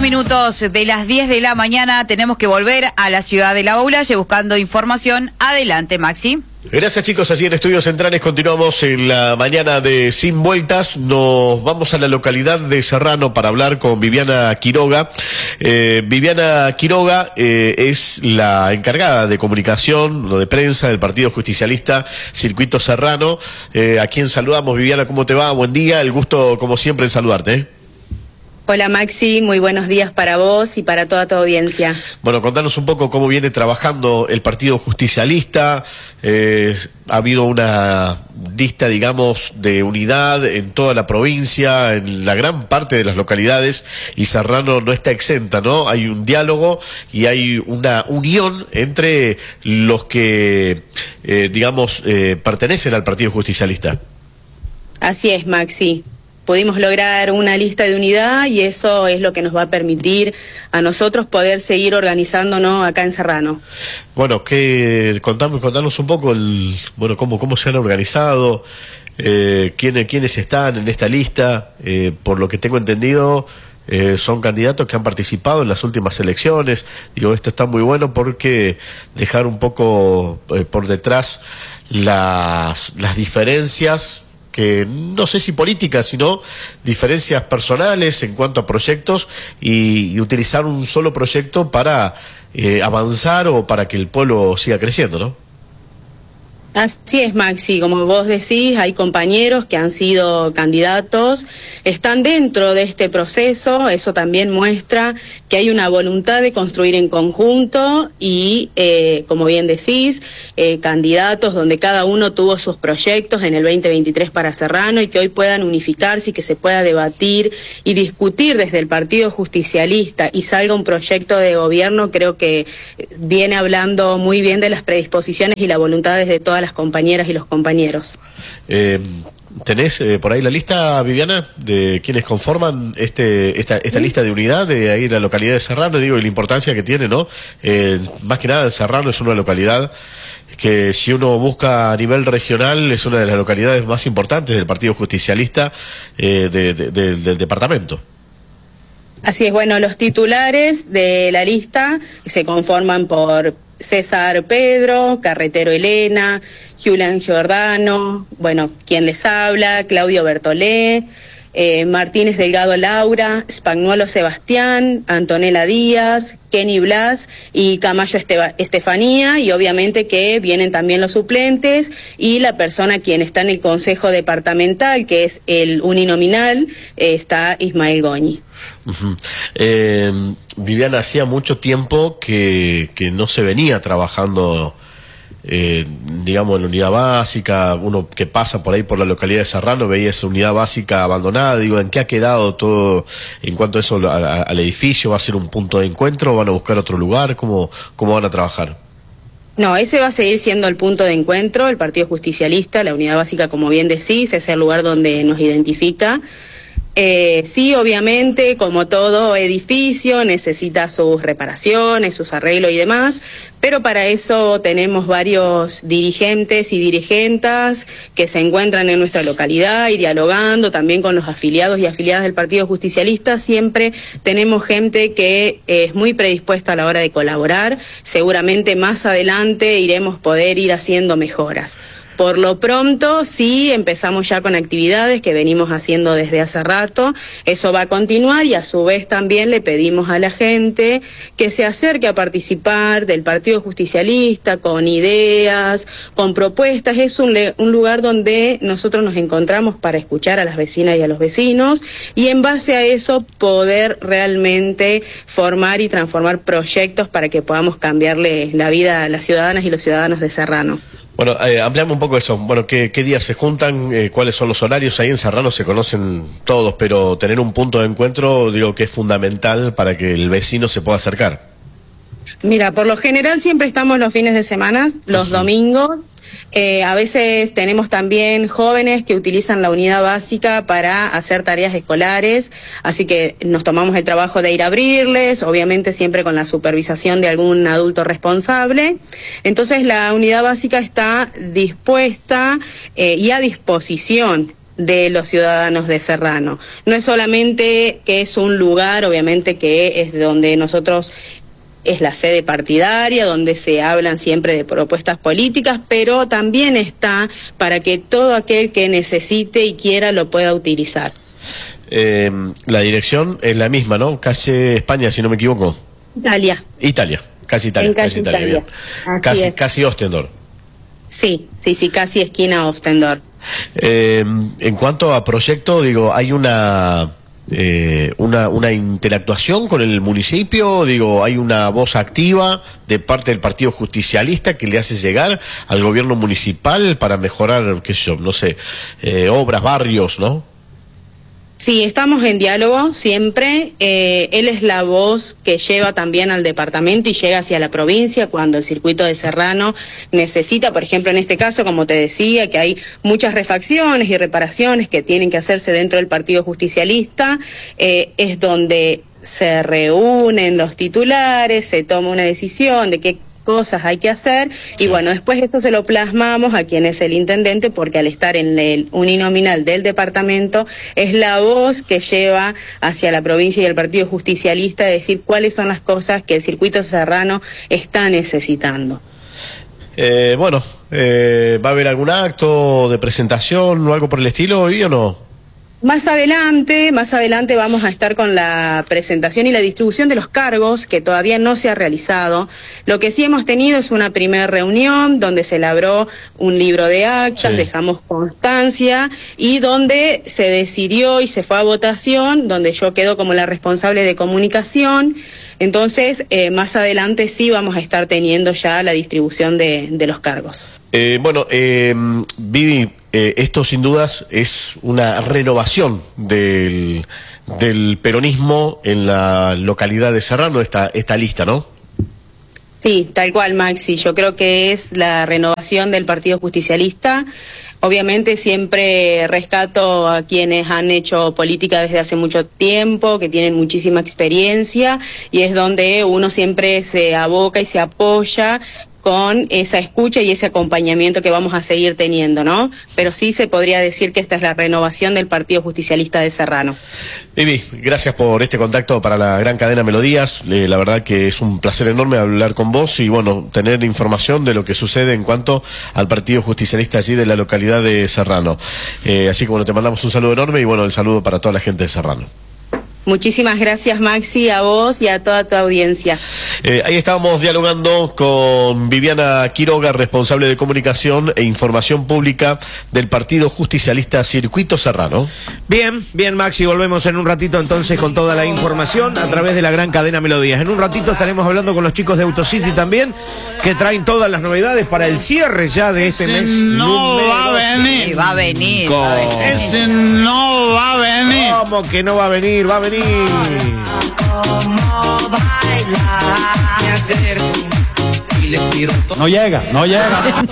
minutos de las 10 de la mañana tenemos que volver a la ciudad de La Baulalle buscando información. Adelante, Maxi. Gracias, chicos. Así en Estudios Centrales continuamos en la mañana de Sin Vueltas. Nos vamos a la localidad de Serrano para hablar con Viviana Quiroga. Viviana Quiroga es la encargada de comunicación o de prensa del Partido Justicialista Circuito Serrano. A quien saludamos. Viviana, ¿cómo te va? Buen día. El gusto, como siempre, en saludarte. Hola Maxi, muy buenos días para vos y para toda tu audiencia. Bueno, contanos un poco cómo viene trabajando el Partido Justicialista. Ha habido una lista, digamos, de unidad en toda la provincia, en la gran parte de las localidades, y Serrano no está exenta, ¿no? Hay un diálogo y hay una unión entre los que, pertenecen al Partido Justicialista. Así es, Maxi. Pudimos lograr una lista de unidad y eso es lo que nos va a permitir a nosotros poder seguir organizándonos acá en Serrano. Bueno, contanos un poco cómo se han organizado, quiénes están en esta lista. Por lo que tengo entendido, son candidatos que han participado en las últimas elecciones. Digo, esto está muy bueno porque dejar un poco por detrás las diferencias, que no sé si políticas, sino diferencias personales en cuanto a proyectos, y utilizar un solo proyecto para avanzar o para que el pueblo siga creciendo, ¿no? Así es, Maxi, como vos decís, hay compañeros que han sido candidatos, están dentro de este proceso. Eso también muestra que hay una voluntad de construir en conjunto y, como bien decís, candidatos donde cada uno tuvo sus proyectos en el 2023 para Serrano, y que hoy puedan unificarse y que se pueda debatir y discutir desde el Partido Justicialista y salga un proyecto de gobierno. Creo que viene hablando muy bien de las predisposiciones y las voluntades de todas las compañeras y los compañeros. ¿Tenés por ahí la lista, Viviana, de quienes conforman esta lista de unidad de ahí la localidad de Serrano? Digo, y la importancia que tiene, ¿no? Más que nada, Serrano es una localidad que, si uno busca a nivel regional, es una de las localidades más importantes del Partido Justicialista del departamento. Así es. Bueno, los titulares de la lista se conforman por César Pedro, Carretero Elena, Julián Giordano, bueno, quien les habla, Claudio Bertolé, Martínez Delgado Laura, Spagnuolo Sebastián, Antonella Díaz, Kenny Blas y Camayo Estefanía, y obviamente que vienen también los suplentes y la persona quien está en el Consejo Departamental, que es el uninominal, está Ismael Goñi. Viviana, hacía mucho tiempo que no se venía trabajando, en la unidad básica. Uno que pasa por ahí por la localidad de Serrano veía esa unidad básica abandonada. Digo, ¿en qué ha quedado todo en cuanto a eso, al edificio? ¿Va a ser un punto de encuentro? ¿Van a buscar otro lugar? ¿Cómo van a trabajar? No, ese va a seguir siendo el punto de encuentro, el Partido Justicialista. La unidad básica, como bien decís, es el lugar donde nos identifica. Sí, obviamente, como todo edificio, necesita sus reparaciones, sus arreglos y demás, pero para eso tenemos varios dirigentes y dirigentas que se encuentran en nuestra localidad y dialogando también con los afiliados y afiliadas del Partido Justicialista. Siempre tenemos gente que es muy predispuesta a la hora de colaborar. Seguramente más adelante iremos poder ir haciendo mejoras. Por lo pronto, sí, empezamos ya con actividades que venimos haciendo desde hace rato. Eso va a continuar, y a su vez también le pedimos a la gente que se acerque a participar del Partido Justicialista con ideas, con propuestas. Es un lugar donde nosotros nos encontramos para escuchar a las vecinas y a los vecinos, y en base a eso poder realmente formar y transformar proyectos para que podamos cambiarle la vida a las ciudadanas y los ciudadanos de Serrano. Bueno, ampliamos un poco eso. Bueno, ¿qué días se juntan? ¿Cuáles son los horarios? Ahí en Serrano se conocen todos, pero tener un punto de encuentro, digo, que es fundamental para que el vecino se pueda acercar. Mira, por lo general siempre estamos los fines de semana, los domingos. A veces tenemos también jóvenes que utilizan la unidad básica para hacer tareas escolares, así que nos tomamos el trabajo de ir a abrirles, obviamente siempre con la supervisación de algún adulto responsable. Entonces la unidad básica está dispuesta y a disposición de los ciudadanos de Serrano. No es solamente que es un lugar, obviamente que es donde nosotros es la sede partidaria, donde se hablan siempre de propuestas políticas, pero también está para que todo aquel que necesite y quiera lo pueda utilizar. La dirección es la misma, ¿no? Calle España, si no me equivoco. Italia, casi Italia, bien. Casi Ostendor. Sí, casi esquina Ostendor. En cuanto a proyecto, digo, hay una interactuación con el municipio, digo, hay una voz activa de parte del Partido Justicialista que le hace llegar al gobierno municipal para mejorar, qué sé yo, no sé, obras, barrios, ¿no? Sí, estamos en diálogo siempre. Él es la voz que lleva también al departamento y llega hacia la provincia cuando el circuito de Serrano necesita, por ejemplo, en este caso, como te decía, que hay muchas refacciones y reparaciones que tienen que hacerse dentro del Partido Justicialista, es donde se reúnen los titulares, se toma una decisión de qué cosas hay que hacer, y bueno, después esto se lo plasmamos a quien es el intendente, porque al estar en el uninominal del departamento es la voz que lleva hacia la provincia y el Partido Justicialista de decir cuáles son las cosas que el circuito serrano está necesitando. ¿Va a haber algún acto de presentación o algo por el estilo hoy o no? Más adelante vamos a estar con la presentación y la distribución de los cargos, que todavía no se ha realizado. Lo que sí hemos tenido es una primera reunión donde se elaboró un libro de actas, dejamos constancia, y donde se decidió y se fue a votación, donde yo quedo como la responsable de comunicación. Entonces, más adelante sí vamos a estar teniendo ya la distribución de los cargos. Vivi, esto sin dudas es una renovación del peronismo en la localidad de Serrano, esta lista, ¿no? Sí, tal cual, Maxi. Yo creo que es la renovación del Partido Justicialista. Obviamente siempre rescato a quienes han hecho política desde hace mucho tiempo, que tienen muchísima experiencia, y es donde uno siempre se aboca y se apoya con esa escucha y ese acompañamiento que vamos a seguir teniendo, ¿no? Pero sí se podría decir que esta es la renovación del Partido Justicialista de Serrano. Vivi, gracias por este contacto para la gran cadena Melodías. La verdad que es un placer enorme hablar con vos y, bueno, tener información de lo que sucede en cuanto al Partido Justicialista allí de la localidad de Serrano. Así que, bueno, te mandamos un saludo enorme y, bueno, el saludo para toda la gente de Serrano. Muchísimas gracias, Maxi, a vos y a toda tu audiencia. Ahí estábamos dialogando con Viviana Quiroga, responsable de comunicación e información pública del Partido Justicialista Circuito Serrano. Bien, Maxi, volvemos en un ratito entonces con toda la información a través de la gran cadena Melodías. En un ratito estaremos hablando con los chicos de Autocity también, que traen todas las novedades para el cierre ya de este mes. No va a venir. Sí, va a venir. Ese no va a venir. ¿Cómo que no va a venir? Va a venir. No llega.